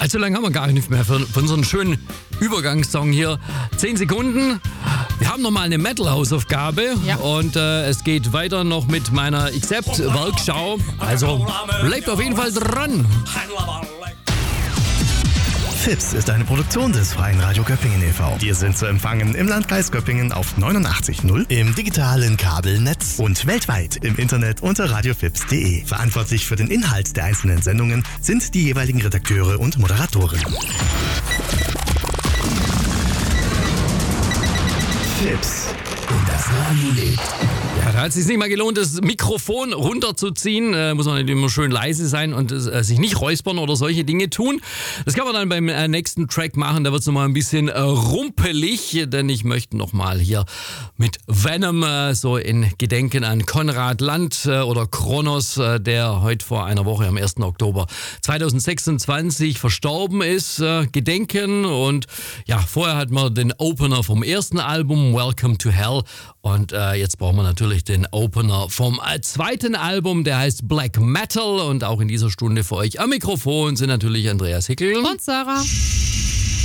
Allzu lange haben wir gar nicht mehr für unseren schönen Übergangssong hier. 10 Sekunden. Wir haben nochmal eine Metal-Hausaufgabe und es geht weiter noch mit meiner Accept-Werkschau. Also bleibt auf jeden Fall dran. FIPS ist eine Produktion des Freien Radio Göppingen e.V. Wir sind zu empfangen im Landkreis Göppingen auf 89.0, im digitalen Kabelnetz und weltweit im Internet unter radiofips.de. Verantwortlich für den Inhalt der einzelnen Sendungen sind die jeweiligen Redakteure und Moderatoren. FIPS. Und das Radio lebt. Ja, da hat es sich nicht mal gelohnt, das Mikrofon runterzuziehen. Muss man nicht immer schön leise sein und sich nicht räuspern oder solche Dinge tun. Das kann man dann beim nächsten Track machen. Da wird es nochmal ein bisschen rumpelig, denn ich möchte nochmal hier mit Venom so in Gedenken an Konrad Land oder Kronos, der heute vor einer Woche am 1. Oktober 2026 verstorben ist, gedenken. Und ja, vorher hatten wir den Opener vom ersten Album, Welcome to Hell. Und jetzt brauchen wir natürlich den Opener vom zweiten Album, der heißt Black Metal. Und auch in dieser Stunde für euch am Mikrofon sind natürlich Andreas Hickel und Sarah.